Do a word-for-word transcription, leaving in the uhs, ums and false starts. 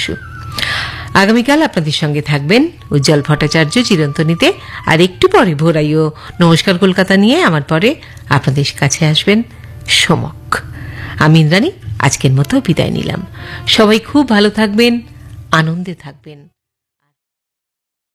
বসু। আগামীকাল আপনাদের সঙ্গে থাকবেন উজ্জ্বল ভট্টাচার্য চিরন্তনীতে। আর একটু পরে ভোরাই ও নমস্কার কলকাতা নিয়ে আমার পরে আপনাদের কাছে আসবেন সমক। আমি ইন্দ্রাণী আজকের মতো বিদায় নিলাম। সবাই খুব ভালো থাকবেন, আনন্দে থাকবেন।